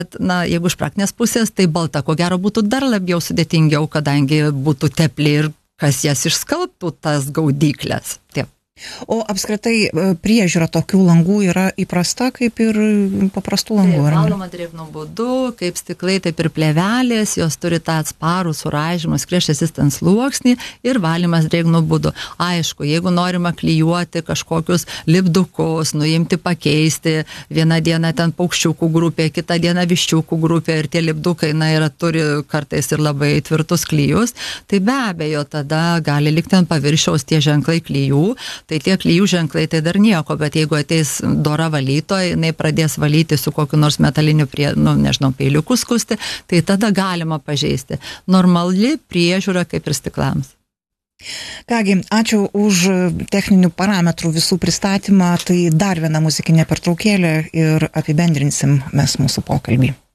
Na, jeigu iš praktinės pusės, tai balta, ko gero, būtų dar labiau sudėtingiau, kadangi būtų tepli ir kas jas išskalbtų, tas gaudyklės. Taip. O apskritai priežiūra tokių langų yra įprasta kaip ir paprastų langų? Taip, valoma drėgnu būdu, kaip stiklai, taip ir plėvelės, jos turi tą atsparų suraižymą, skreš resistance sluoksnį ir valymas drėgnu būdu. Aišku, jeigu norima klijuoti kažkokius lipdukus, nuimti, pakeisti, vieną dieną ten paukščiukų grupė, kitą dieną viščiukų grupė ir tie lipdukai, turi kartais ir labai tvirtus klijus, tai be abejo tada gali likti ant paviršiaus tie ženklai klijų. Tai tie klijų ženklai tai dar nieko, bet jeigu ateis dora valytoja, jinai pradės valyti su kokiu nors metaliniu peiliuku skusti, tai tada galima pažeisti. Normali priežiūra kaip ir stiklams. Kągi, ačiū už techninių parametrų visų pristatymą. Tai dar viena muzikinė pertraukėlė ir apibendrinsim mes mūsų pokalbį.